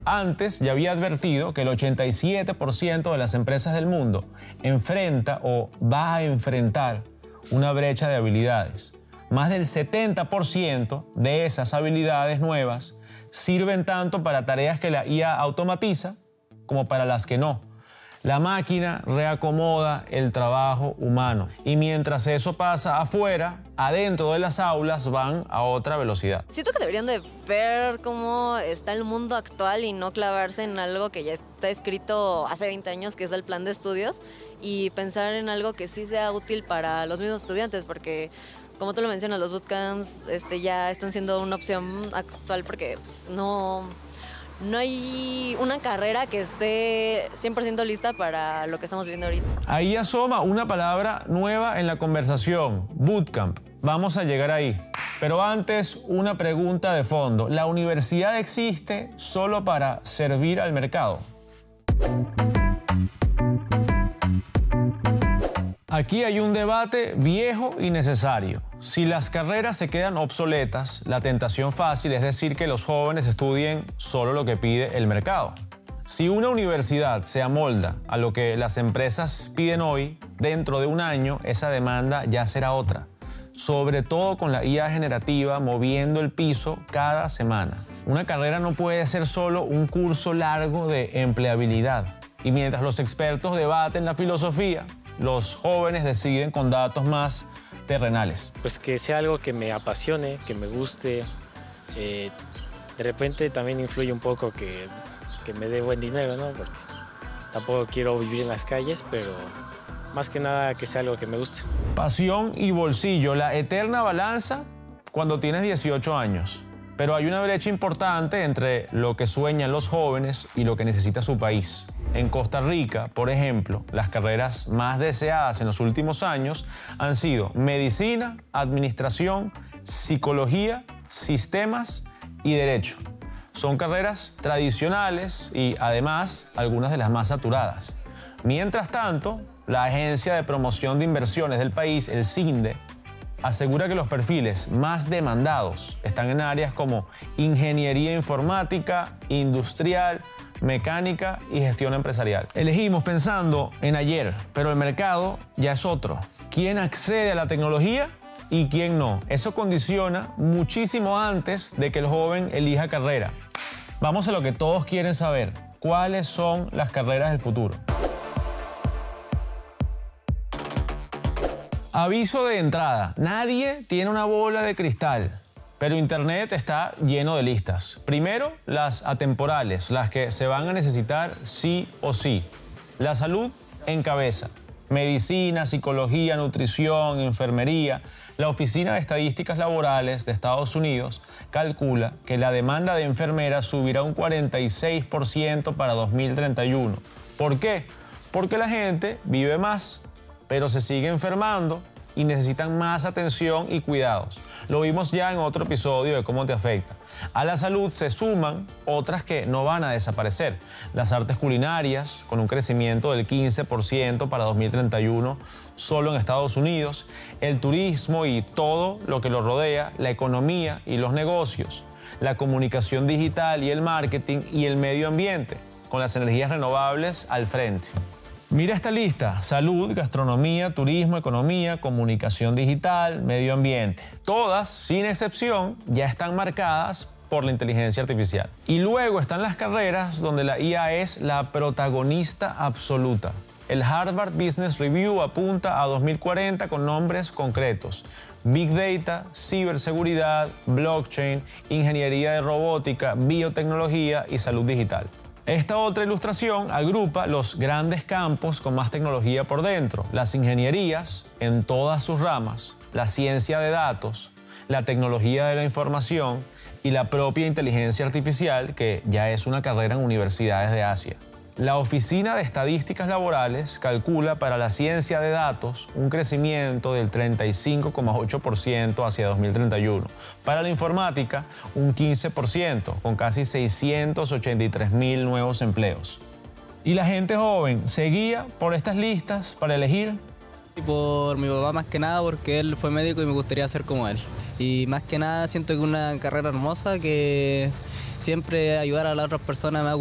Antes ya había advertido que el 87% de las empresas del mundo enfrenta o va a enfrentar una brecha de habilidades. Más del 70% de esas habilidades nuevas sirven tanto para tareas que la IA automatiza como para las que no. La máquina reacomoda el trabajo humano y mientras eso pasa afuera, adentro de las aulas van a otra velocidad. Siento que deberían de ver cómo está el mundo actual y no clavarse en algo que ya está escrito hace 20 años, que es el plan de estudios, y pensar en algo que sí sea útil para los mismos estudiantes, porque como tú lo mencionas, los bootcamps ya están siendo una opción actual porque pues, no hay una carrera que esté 100% lista para lo que estamos viendo ahorita. Ahí asoma una palabra nueva en la conversación, bootcamp. Vamos a llegar ahí. Pero antes, una pregunta de fondo. ¿La universidad existe solo para servir al mercado? Aquí hay un debate viejo y necesario. Si las carreras se quedan obsoletas, la tentación fácil es decir que los jóvenes estudien solo lo que pide el mercado. Si una universidad se amolda a lo que las empresas piden hoy, dentro de un año esa demanda ya será otra. Sobre todo con la IA generativa moviendo el piso cada semana. Una carrera no puede ser solo un curso largo de empleabilidad. Y mientras los expertos debaten la filosofía, los jóvenes deciden con datos más terrenales. Pues que sea algo que me apasione, que me guste. De repente también influye un poco que me dé buen dinero, ¿no? Porque tampoco quiero vivir en las calles, pero más que nada que sea algo que me guste. Pasión y bolsillo, la eterna balanza cuando tienes 18 años. Pero hay una brecha importante entre lo que sueñan los jóvenes y lo que necesita su país. En Costa Rica, por ejemplo, las carreras más deseadas en los últimos años han sido medicina, administración, psicología, sistemas y derecho. Son carreras tradicionales y, además, algunas de las más saturadas. Mientras tanto, la Agencia de Promoción de Inversiones del país, el CINDE, asegura que los perfiles más demandados están en áreas como ingeniería informática, industrial, mecánica y gestión empresarial. Elegimos pensando en ayer, pero el mercado ya es otro. ¿Quién accede a la tecnología y quién no? Eso condiciona muchísimo antes de que el joven elija carrera. Vamos a lo que todos quieren saber. ¿Cuáles son las carreras del futuro? Aviso de entrada. Nadie tiene una bola de cristal. Pero Internet está lleno de listas. Primero, las atemporales, las que se van a necesitar sí o sí. La salud encabeza. Medicina, psicología, nutrición, enfermería. La Oficina de Estadísticas Laborales de Estados Unidos calcula que la demanda de enfermeras subirá un 46% para 2031. ¿Por qué? Porque la gente vive más, pero se sigue enfermando y necesitan más atención y cuidados. Lo vimos ya en otro episodio de Cómo te afecta. A la salud se suman otras que no van a desaparecer. Las artes culinarias, con un crecimiento del 15% para 2031 solo en Estados Unidos. El turismo y todo lo que lo rodea, la economía y los negocios. La comunicación digital y el marketing y el medio ambiente, con las energías renovables al frente. Mira esta lista: salud, gastronomía, turismo, economía, comunicación digital, medio ambiente. Todas, sin excepción, ya están marcadas por la inteligencia artificial. Y luego están las carreras donde la IA es la protagonista absoluta. El Harvard Business Review apunta a 2040 con nombres concretos: Big Data, ciberseguridad, blockchain, ingeniería de robótica, biotecnología y salud digital. Esta otra ilustración agrupa los grandes campos con más tecnología por dentro: las ingenierías en todas sus ramas, la ciencia de datos, la tecnología de la información y la propia inteligencia artificial, que ya es una carrera en universidades de Asia. La Oficina de Estadísticas Laborales calcula para la ciencia de datos un crecimiento del 35,8% hacia 2031. Para la informática, un 15%, con casi 683.000 nuevos empleos. ¿Y la gente joven se guía por estas listas para elegir? Por mi papá más que nada, porque él fue médico y me gustaría ser como él. Y más que nada siento que es una carrera hermosa que siempre ayudar a las otras personas me ha